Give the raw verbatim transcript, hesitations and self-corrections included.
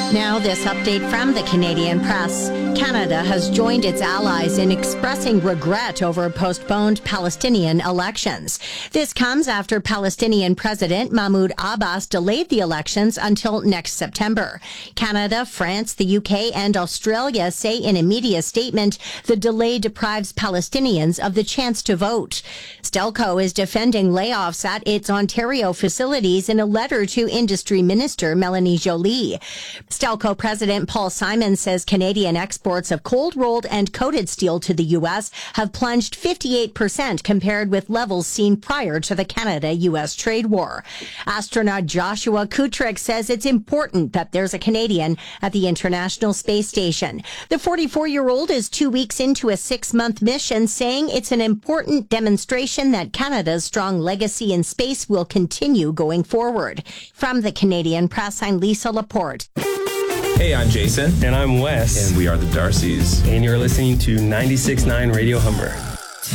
Now, this update from the Canadian Press. Canada has joined its allies in expressing regret over postponed Palestinian elections. This comes after Palestinian President Mahmoud Abbas delayed the elections until next September. Canada, France, the U K, and Australia say in a media statement the delay deprives Palestinians of the chance to vote. Stelco is defending layoffs at its Ontario facilities in a letter to Industry Minister Melanie Joly. Stelco President Paul Simon says Canadian exports of cold-rolled and coated steel to the U S have plunged fifty-eight percent compared with levels seen prior to the Canada-U S trade war. Astronaut Joshua Kutrick says it's important that there's a Canadian at the International Space Station. The forty-four-year-old is two weeks into a six-month mission, saying it's an important demonstration that Canada's strong legacy in space will continue going forward. From the Canadian Press, I'm Lisa Laporte. Hey, I'm Jason. And I'm Wes. And we are the Darcys. And you're listening to ninety-six point nine Radio Humber.